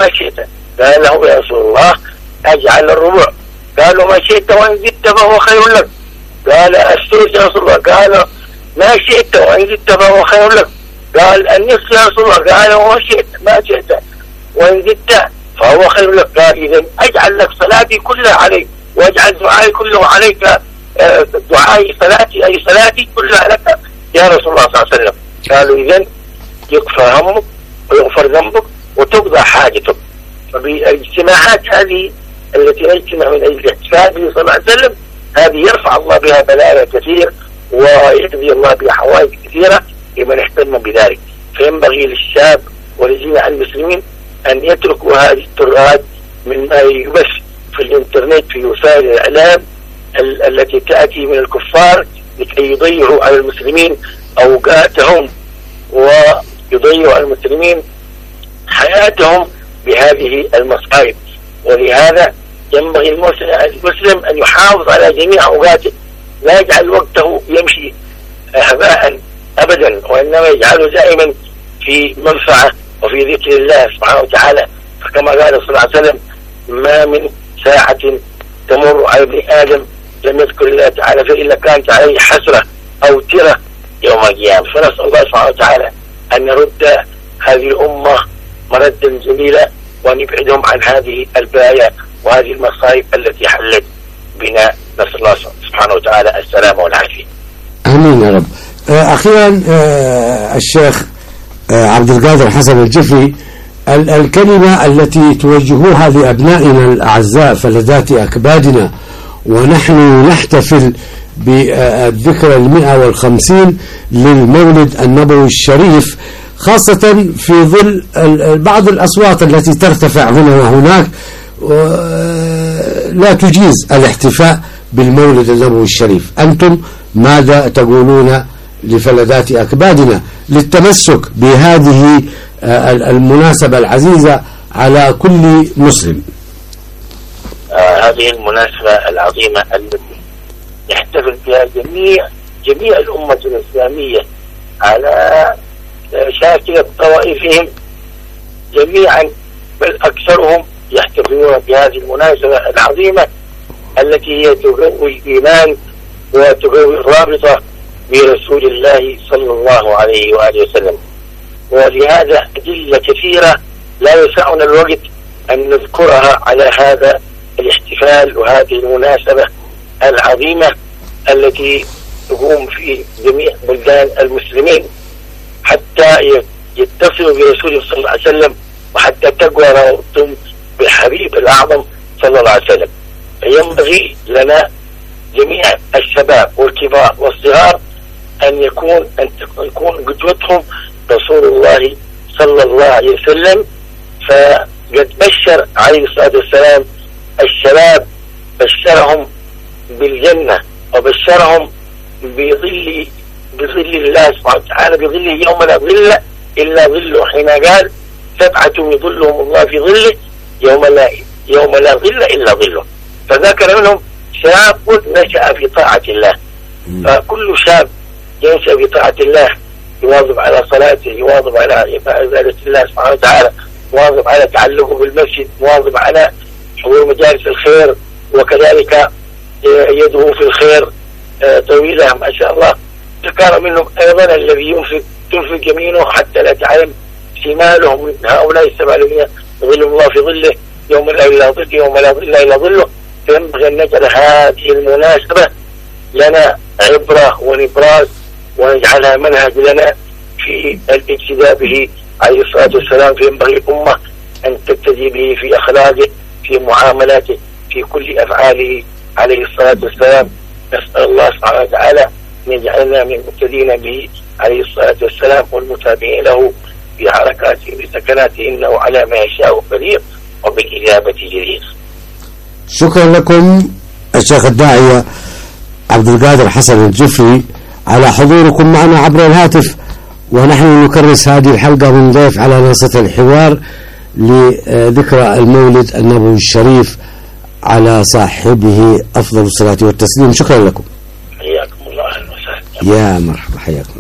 ما شئت. قال له يا رسول الله أجعل الربع. قال له ما شئت وإن زدت فهو خير لك. قال الثلث يا رسول الله. قال ما شئت وإن زدت فهو خير لك. قال النصف يا رسول الله. قال وما شئت ما شئت وإن زدت فهو خير لك. قال إذن أجعل لك صلاتي كلها عليك واجعل دعائي كله عليك. دعائي صلاتي أي صلاتي كلها لك يا رسول الله صلى الله عليه وسلم. قالوا إذن يكفى همك ويغفر ذنبك وتقضى حاجتك. فبالاجتماعات هذه التي نجتمع من أجل الاحتفال به صلى الله عليه وسلم هذه يرفع الله بها بلايا كثير ويقضي الله بها حوائج كثيرة لمن اهتم بذلك. فينبغي للشاب ولجميع المسلمين أن يتركوا هذه الترهات مما يبث في الإنترنت في وسائل الإعلام التي تأتي من الكفار لكي يضيعوا على المسلمين أوقاتهم ويضيعوا على المسلمين حياتهم بهذه المصائب. ولهذا ينبغي المسلم أن يحافظ على جميع أوقاته، لا يجعل وقته يمشي هباء أبدا، وإنما يجعله دائما في منفعة وفي ذكر الله سبحانه وتعالى. فكما قال صلى الله عليه وسلم ما من ساعة تمر على ابن آدم لم يذكر الله تعالى فإلا كانت عليه حسرة أو ترة يوم القيامة. فنسأل الله سبحانه وتعالى أن يرد هذه الأمة مردا جميلا وأن يبعدهم عن هذه البلايا وهذه المصائب التي حلت بنا. نسأل الله سبحانه وتعالى السلامة والعافية. آمين يا رب. أخيرا الشيخ عبد القادر حسن الجفري، الكلمة التي توجهوها لأبنائنا الأعزاء فلذات أكبادنا ونحن نحتفل بالذكرى 150 للمولد النبوي الشريف، خاصة في ظل بعض الأصوات التي ترتفع هنا وهناك لا تجيز الاحتفاء بالمولد النبوي الشريف، أنتم ماذا تقولون لفلذات أكبادنا للتمسك بهذه المناسبة العزيزة على كل مسلم؟ هذه المناسبة العظيمة التي يحتفل بها جميع الأمة الإسلامية على شاكلة طوائفهم جميعا، بل أكثرهم يحتفلون بهذه المناسبة العظيمة التي هي تقوي الإيمان وتقوي الرابطة برسول الله صلى الله عليه وآله وسلم. ولهذا أدلة كثيرة لا يسعنا الوقت أن نذكرها على هذا الاحتفال وهذه المناسبة العظيمة التي تقوم في جميع بلدان المسلمين حتى يتصلوا برسول صلى الله عليه وسلم وحتى تقوى روضتهم بالحبيب الأعظم صلى الله عليه وسلم. ينبغي لنا جميع الشباب والكبار والصغار أن يكون قدوتهم رسول الله صلى الله عليه وسلم. فقد بشر عليه الصلاة والسلام الشباب، بشرهم بالجنة وبشرهم بظل الله سبحانه وتعالى، بظله يوم لا ظل إلا ظله، حين قال 7 يظلهم الله في ظله يوم لا ظل إلا ظله. فذكر منهم شاب نشأ في طاعة الله. فكل شاب ينشأ في طاعة الله يواظب على صلاته، يواظب على عبادة الله سبحانه وتعالى، يواظب على تعلقه بالمسجد، يواظب على حضور مجالس الخير، وكذلك يده في الخير طويلة ما شاء الله. ذكر منهم أيضا الذي تنفق يمينه حتى لا تعلم شماله من هؤلاء 7 الذين يظلهم الله في ظله يوم لا إلا ظله يوم لا ظل إلا ظله. فينبغي أن نجعل هذه المناسبة لنا عبرة ونبراس ونجعلها منهج لنا في الاقتداء به عليه الصلاة والسلام. فينبغي الأمة أن تقتدي به في أخلاقه، في معاملاته، في كل أفعاله عليه الصلاة والسلام. نسأل الله سبحانه وتعالى أن يجعلنا من المقتدين به عليه الصلاة والسلام والمتابعين له في حركاته بسكناته، إنه على ما يشاء قدير وبالإجابة جدير. شكرا لكم الشيخ الداعية عبد القادر حسن الجفري على حضوركم معنا عبر الهاتف، ونحن نكرس هذه الحلقة من ضيف على منصة الحوار لذكرى المولد النبوي الشريف على صاحبه أفضل الصلاة والتسليم. شكرا لكم. حياكم الله. يا مرحبا، حياكم.